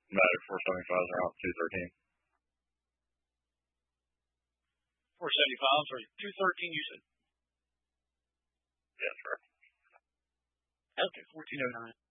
Matic 475s are out 213. 475s are 213, you said? Yes, sir. Okay, 1409.